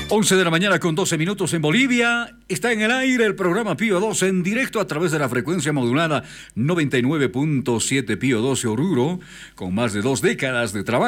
11 de la mañana con 12 minutos en Bolivia. Está en el aire el programa Pío 12 en directo a través de la frecuencia modulada 99.7 Pío 12 Oruro, con más de 2 décadas de trabajo.